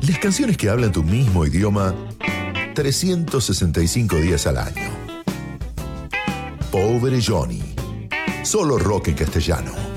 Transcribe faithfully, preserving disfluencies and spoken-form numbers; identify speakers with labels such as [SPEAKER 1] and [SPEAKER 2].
[SPEAKER 1] Las canciones que hablan tu mismo idioma trescientos sesenta y cinco días al año. Pobre Johnny. Solo rock en castellano.